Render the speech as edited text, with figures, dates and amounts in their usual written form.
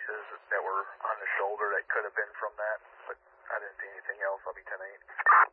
pieces that were on the shoulder that could have been from that, but I didn't see anything else. I'll be 10-8.